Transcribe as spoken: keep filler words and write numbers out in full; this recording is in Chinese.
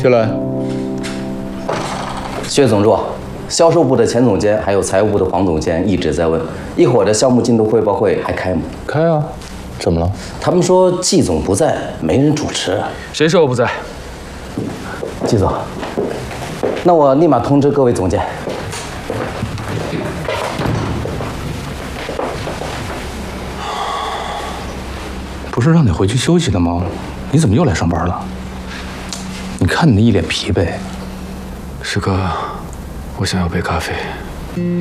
进来。 薛总助，销售部的钱总监还有财务部的黄总监一直在问，一会儿的项目进度汇报会还开吗？ 开啊，怎么了？ 他们说季总不在，没人主持。 谁说我不在？ 季总，那我立马通知各位总监。 不是让你回去休息的吗？你怎么又来上班了？你看你那一脸疲惫。 师哥，我想要杯咖啡。